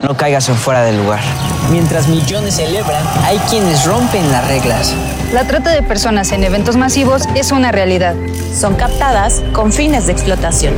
No caigas en fuera del lugar. Mientras millones celebran, hay quienes rompen las reglas. La trata de personas en eventos masivos es una realidad. Son captadas con fines de explotación.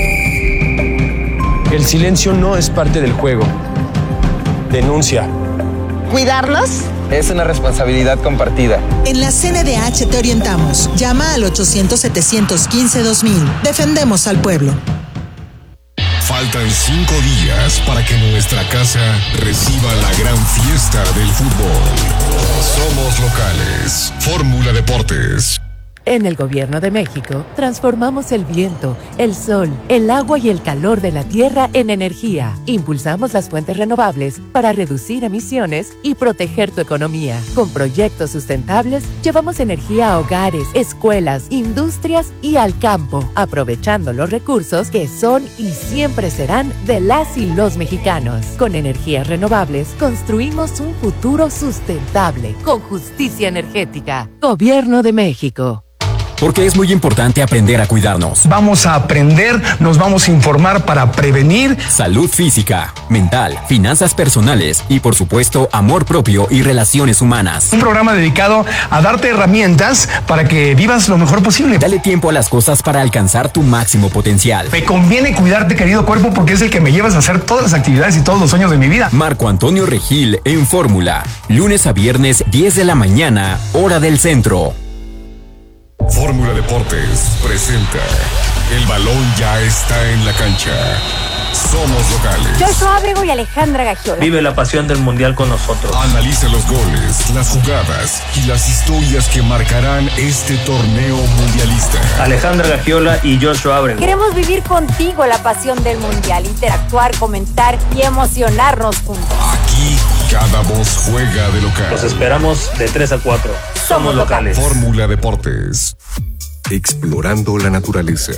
El silencio no es parte del juego. Denuncia. ¿Cuidarlos? Es una responsabilidad compartida. En la CNDH te orientamos. Llama al 800-715-2000. Defendemos al pueblo. Faltan 5 días para que nuestra casa reciba la gran fiesta del fútbol. Somos locales. Fórmula Deportes. En el Gobierno de México, transformamos el viento, el sol, el agua y el calor de la tierra en energía. Impulsamos las fuentes renovables para reducir emisiones y proteger tu economía. Con proyectos sustentables, llevamos energía a hogares, escuelas, industrias y al campo, aprovechando los recursos que son y siempre serán de las y los mexicanos. Con energías renovables, construimos un futuro sustentable, con justicia energética. Gobierno de México. Porque es muy importante aprender a cuidarnos. Vamos a aprender, nos vamos a informar para prevenir salud física, mental, finanzas personales y, por supuesto, amor propio y relaciones humanas. Un programa dedicado a darte herramientas para que vivas lo mejor posible. Dale tiempo a las cosas para alcanzar tu máximo potencial. Me conviene cuidarte, querido cuerpo, porque es el que me llevas a hacer todas las actividades y todos los sueños de mi vida. Marco Antonio Regil en Fórmula. Lunes a viernes, 10 de la mañana, hora del centro. Fórmula Deportes presenta El balón ya está en la cancha. Somos locales. Joshua Ábrego y Alejandra Gagiola. Vive la pasión del mundial con nosotros. Analiza los goles, las jugadas y las historias que marcarán este torneo mundialista. Alejandra Gagiola y Joshua Ábrego. Queremos vivir contigo la pasión del mundial, interactuar, comentar y emocionarnos juntos. Aquí cada voz juega de local. Los esperamos de 3 a 4. Somos locales. Fórmula Deportes. Explorando la naturaleza.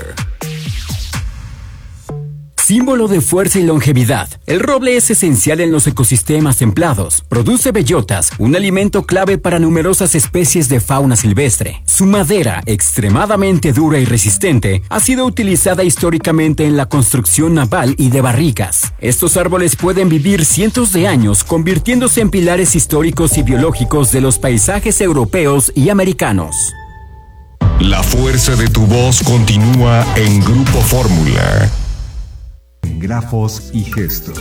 Símbolo de fuerza y longevidad, el roble es esencial en los ecosistemas templados. Produce bellotas, un alimento clave para numerosas especies de fauna silvestre. Su madera, extremadamente dura y resistente, ha sido utilizada históricamente en la construcción naval y de barricas. Estos árboles pueden vivir cientos de años, convirtiéndose en pilares históricos y biológicos de los paisajes europeos y americanos. La fuerza de tu voz continúa en Grupo Fórmula. Grafos y gestos.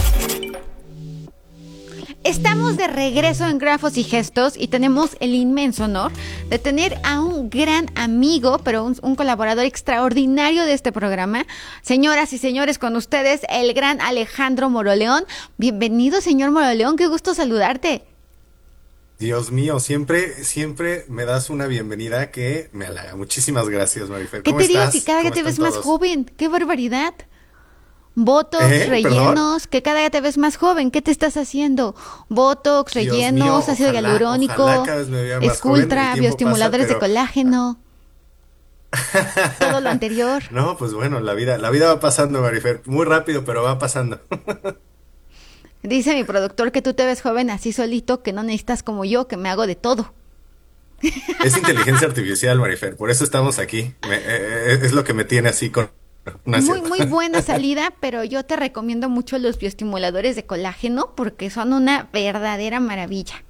Estamos de regreso en Grafos y Gestos y tenemos el inmenso honor de tener a un gran amigo, pero un colaborador extraordinario de este programa. Señoras y señores, con ustedes el gran Alejandro Moroleón. Bienvenido, señor Moroleón, qué gusto saludarte. Dios mío, siempre me das una bienvenida que me halaga. Muchísimas gracias, Marifer. ¿Qué te digo si cada día te ves más joven? ¡Qué barbaridad! Botox, rellenos, que cada día te ves más joven. ¿Qué te estás haciendo? Botox, rellenos, ácido hialurónico, Sculptra, bioestimuladores de colágeno. Todo lo anterior. No, pues bueno, la vida va pasando, Marifer. Muy rápido, pero va pasando. Dice mi productor que tú te ves joven así solito, que no necesitas como yo, que me hago de todo. Es inteligencia artificial, Marifer. Por eso estamos aquí. Es lo que me tiene así con... Muy buena salida, pero yo te recomiendo mucho los bioestimuladores de colágeno porque son una verdadera maravilla.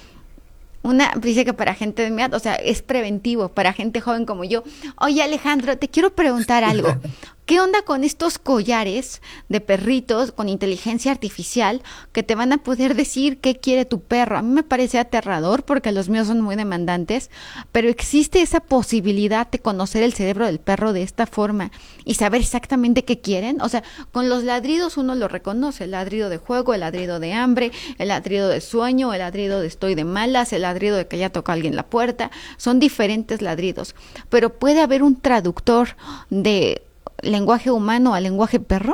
Dice que para gente de mi edad, o sea, es preventivo para gente joven como yo. Oye, Alejandro, te quiero preguntar algo. ¿Qué onda con estos collares de perritos con inteligencia artificial que te van a poder decir qué quiere tu perro? A mí me parece aterrador porque los míos son muy demandantes, pero existe esa posibilidad de conocer el cerebro del perro de esta forma y saber exactamente qué quieren. O sea, con los ladridos uno lo reconoce, el ladrido de juego, el ladrido de hambre, el ladrido de sueño, el ladrido de estoy de malas, el ladrido de que ya toca alguien la puerta. Son diferentes ladridos, pero puede haber un traductor de lenguaje humano a lenguaje perro.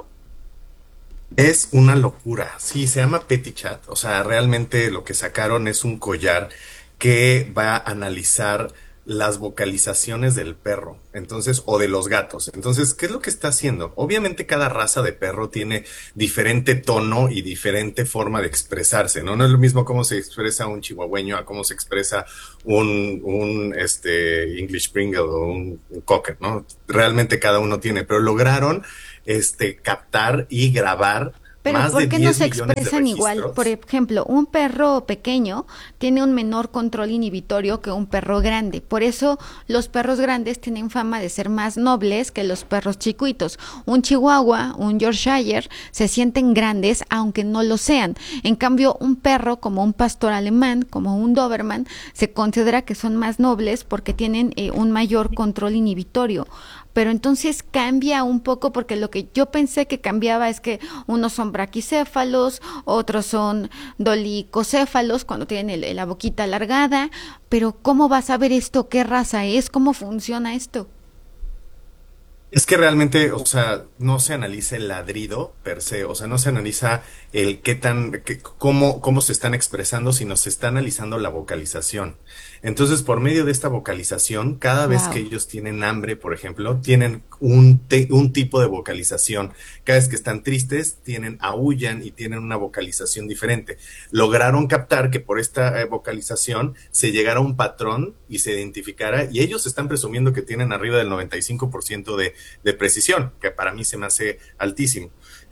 Es una locura. Sí, se llama PetiChat. O sea, realmente lo que sacaron es un collar que va a analizar las vocalizaciones del perro, entonces, o de los gatos. Entonces, ¿qué es lo que está haciendo? Obviamente cada raza de perro tiene diferente tono y diferente forma de expresarse, ¿no? No es lo mismo cómo se expresa un chihuahueño a cómo se expresa un English Springer o un Cocker, ¿no? Realmente cada uno tiene, pero lograron captar y grabar Pero Más ¿por de qué 10 no se millones de expresan igual? registros. Por ejemplo, un perro pequeño tiene un menor control inhibitorio que un perro grande. Por eso los perros grandes tienen fama de ser más nobles que los perros chiquitos. Un chihuahua, un Yorkshire, se sienten grandes aunque no lo sean. En cambio, un perro como un pastor alemán, como un Doberman, se considera que son más nobles porque tienen un mayor control inhibitorio. Pero entonces cambia un poco, porque lo que yo pensé que cambiaba es que unos son braquicéfalos, otros son dolicocéfalos cuando tienen la boquita alargada, pero ¿cómo vas a ver esto? ¿Qué raza es? ¿Cómo funciona esto? Es que realmente, o sea, no se analiza el ladrido per se, o sea, no se analiza el cómo se están expresando, sino se está analizando la vocalización. Entonces, por medio de esta vocalización, cada vez que ellos tienen hambre, por ejemplo, tienen un tipo de vocalización. Cada vez que están tristes, aúllan y tienen una vocalización diferente. Lograron captar que por esta vocalización se llegara a un patrón y se identificara, y ellos están presumiendo que tienen arriba del 95% de precisión, que para mí se me hace altísimo.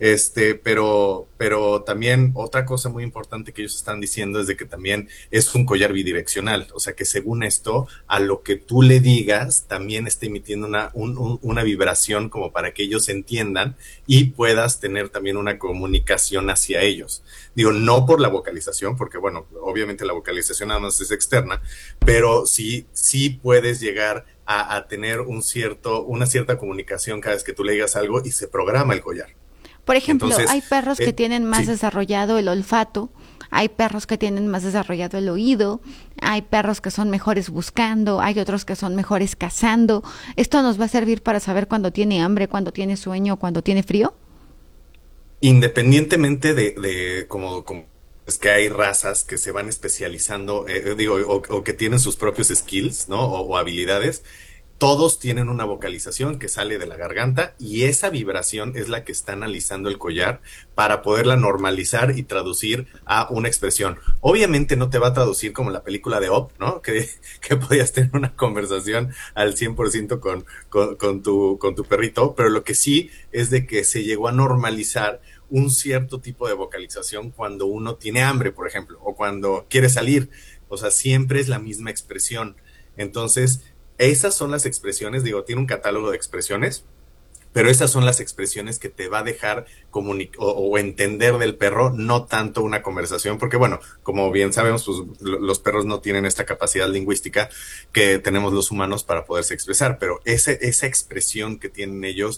Pero también otra cosa muy importante que ellos están diciendo es de que también es un collar bidireccional, o sea que según esto, a lo que tú le digas, también está emitiendo una vibración como para que ellos entiendan y puedas tener también una comunicación hacia ellos. Digo, no por la vocalización, porque bueno, obviamente la vocalización nada más es externa, pero sí puedes llegar a tener una cierta comunicación cada vez que tú le digas algo y se programa el collar. Por ejemplo, entonces, hay perros que tienen más desarrollado el olfato, hay perros que tienen más desarrollado el oído, hay perros que son mejores buscando, hay otros que son mejores cazando. ¿Esto nos va a servir para saber cuándo tiene hambre, cuándo tiene sueño, cuándo tiene frío? Independientemente de como es que hay razas que se van especializando, o que tienen sus propios skills, ¿no? O habilidades. Todos tienen una vocalización que sale de la garganta y esa vibración es la que está analizando el collar para poderla normalizar y traducir a una expresión. Obviamente no te va a traducir como la película de Up, ¿no? Que podías tener una conversación al 100% con tu perrito, pero lo que sí es de que se llegó a normalizar un cierto tipo de vocalización cuando uno tiene hambre, por ejemplo, o cuando quiere salir. O sea, siempre es la misma expresión. Entonces, esas son las expresiones, tiene un catálogo de expresiones, pero esas son las expresiones que te va a dejar o entender del perro, no tanto una conversación, porque bueno, como bien sabemos, pues los perros no tienen esta capacidad lingüística que tenemos los humanos para poderse expresar, pero esa expresión que tienen ellos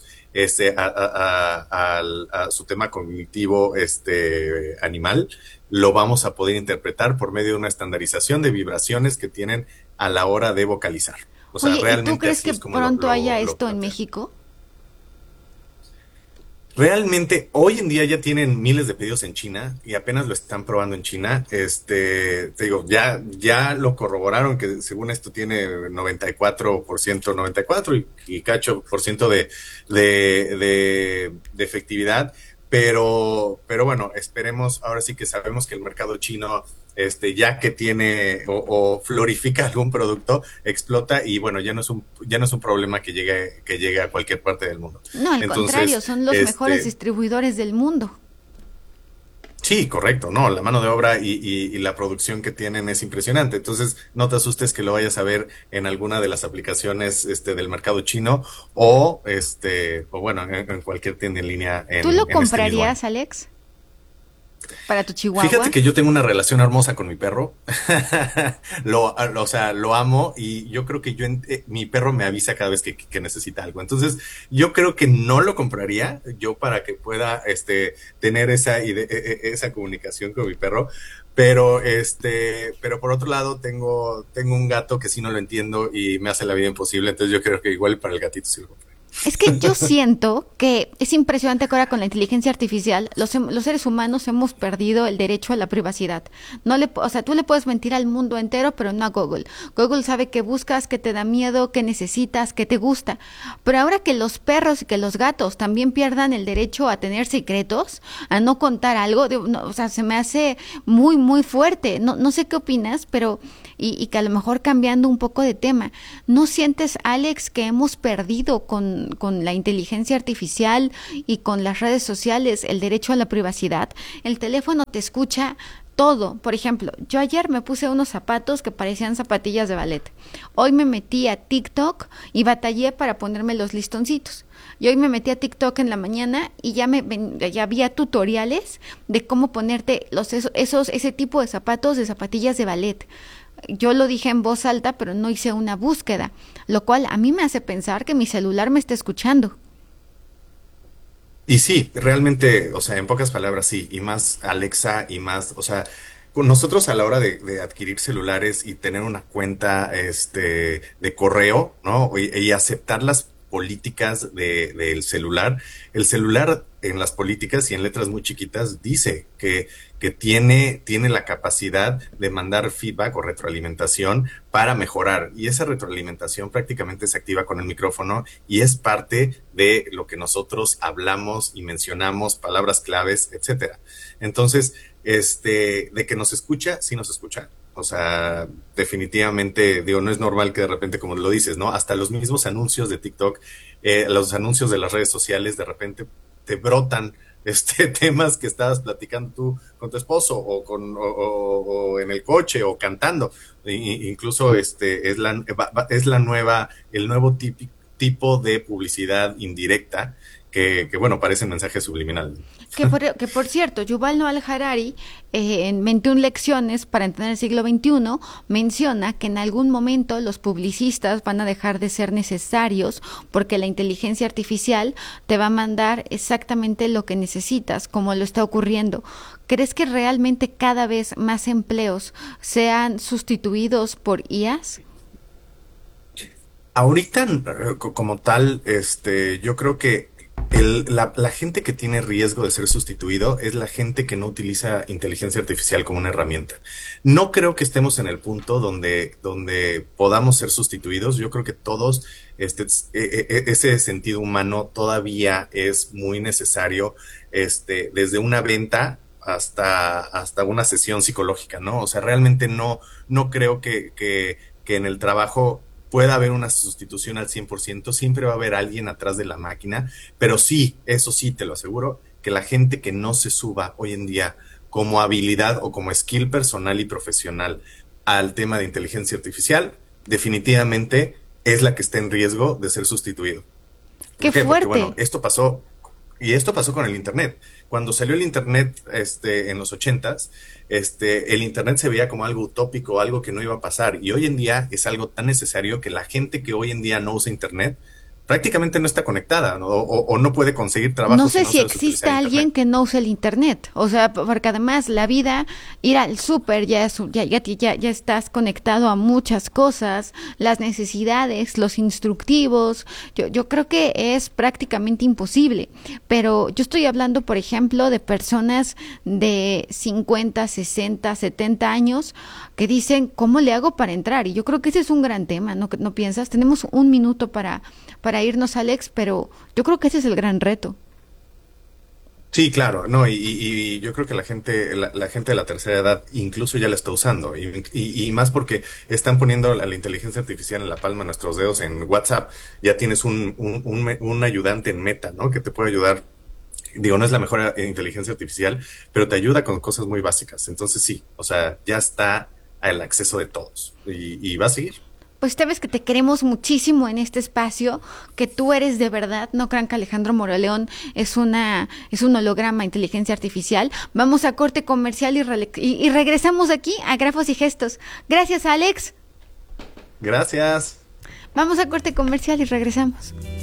a su tema cognitivo animal, lo vamos a poder interpretar por medio de una estandarización de vibraciones que tienen a la hora de vocalizar. O sea, oye, realmente ¿y tú crees que pronto haya esto en México? Realmente, hoy en día ya tienen miles de pedidos en China y apenas lo están probando en China. Te digo, ya lo corroboraron que según esto tiene 94% y cacho por ciento de efectividad. Pero bueno, esperemos, ahora sí que sabemos que el mercado chino, ya que tiene o florifica algún producto, explota y bueno, ya no es un problema que llegue a cualquier parte del mundo. No, al contrario, son los mejores distribuidores del mundo. Sí, correcto, no, la mano de obra y la producción que tienen es impresionante. Entonces, no te asustes que lo vayas a ver en alguna de las aplicaciones del mercado chino o bueno, en cualquier tienda en línea. ¿Tú lo comprarías, Alex? ¿Para tu chihuahua? Fíjate que yo tengo una relación hermosa con mi perro. Lo amo y yo creo que mi perro me avisa cada vez que necesita algo. Entonces, yo creo que no lo compraría yo para que pueda tener esa comunicación con mi perro. Pero por otro lado tengo un gato que sí no lo entiendo y me hace la vida imposible. Entonces, yo creo que igual para el gatito sí lo compraría. Es que yo siento que es impresionante que ahora con la inteligencia artificial los seres humanos hemos perdido el derecho a la privacidad. O sea, tú le puedes mentir al mundo entero, pero no a Google. Google sabe qué buscas, qué te da miedo, qué necesitas, qué te gusta. Pero ahora que los perros y que los gatos también pierdan el derecho a tener secretos, a no contar algo, o sea, se me hace muy, muy fuerte. No sé qué opinas, pero y que a lo mejor cambiando un poco de tema, ¿no sientes, Alex, que hemos perdido con con la inteligencia artificial y con las redes sociales, el derecho a la privacidad, el teléfono te escucha todo. Por ejemplo, yo ayer me puse unos zapatos que parecían zapatillas de ballet. Hoy me metí a TikTok y batallé para ponerme los listoncitos. Y hoy me metí a TikTok en la mañana y ya había tutoriales de cómo ponerte ese tipo de zapatos, de zapatillas de ballet. Yo lo dije en voz alta, pero no hice una búsqueda, lo cual a mí me hace pensar que mi celular me está escuchando. Y sí, realmente, o sea, en pocas palabras sí, y más Alexa y más, o sea, nosotros a la hora de adquirir celulares y tener una cuenta de correo, ¿no? Y aceptar las políticas del celular, el celular en las políticas y en letras muy chiquitas dice que tiene la capacidad de mandar feedback o retroalimentación para mejorar, y esa retroalimentación prácticamente se activa con el micrófono y es parte de lo que nosotros hablamos y mencionamos, palabras claves, etcétera. Entonces, de que nos escucha, sí nos escucha. O sea, definitivamente, digo, no es normal que de repente, como lo dices, ¿no? Hasta los mismos anuncios de TikTok, los anuncios de las redes sociales, de repente te brotan temas que estabas platicando tú con tu esposo o en el coche o cantando. Incluso es el nuevo tipo de publicidad indirecta que bueno, parece un mensaje subliminal. Que por cierto, Yuval Noah Harari, en 21 lecciones para entender el siglo XXI, menciona que en algún momento los publicistas van a dejar de ser necesarios porque la inteligencia artificial te va a mandar exactamente lo que necesitas, como lo está ocurriendo. ¿Crees que realmente cada vez más empleos sean sustituidos por IAs? Ahorita, como tal, yo creo que la gente que tiene riesgo de ser sustituido es la gente que no utiliza inteligencia artificial como una herramienta. No creo que estemos en el punto donde podamos ser sustituidos. Yo creo que todos, ese sentido humano todavía es muy necesario, desde una venta hasta una sesión psicológica, ¿no? O sea, realmente no creo que en el trabajo puede haber una sustitución al 100%, siempre va a haber alguien atrás de la máquina, pero sí, eso sí, te lo aseguro, que la gente que no se suba hoy en día como habilidad o como skill personal y profesional al tema de inteligencia artificial, definitivamente es la que está en riesgo de ser sustituido. ¡Qué fuerte! Porque, bueno, esto pasó con el Internet. Cuando salió el Internet en los 80s, el Internet se veía como algo utópico, algo que no iba a pasar. Y hoy en día es algo tan necesario que la gente que hoy en día no usa Internet prácticamente no está conectada, ¿no? O no puede conseguir trabajo. No sé si existe alguien que no use el Internet. O sea, porque además la vida, ir al súper, ya estás conectado a muchas cosas, las necesidades, los instructivos. Yo creo que es prácticamente imposible. Pero yo estoy hablando, por ejemplo, de personas de 50, 60, 70 años que dicen, ¿cómo le hago para entrar? Y yo creo que ese es un gran tema, ¿no piensas? Tenemos un minuto para irnos, Alex, pero yo creo que ese es el gran reto. Sí, claro, no, y yo creo que la gente de la tercera edad incluso ya la está usando, y más porque están poniendo la inteligencia artificial en la palma de nuestros dedos en WhatsApp. Ya tienes un ayudante en Meta, ¿no? Que te puede ayudar. Digo, no es la mejor inteligencia artificial, pero te ayuda con cosas muy básicas. Entonces sí, o sea, ya está al acceso de todos y va a seguir. Pues sabes que te queremos muchísimo en este espacio, que tú eres de verdad. No crean que Alejandro Moroleón es un holograma, inteligencia artificial. Vamos a corte comercial y regresamos aquí a Grafos y Gestos. Gracias, Alex. Gracias. Vamos a corte comercial y regresamos.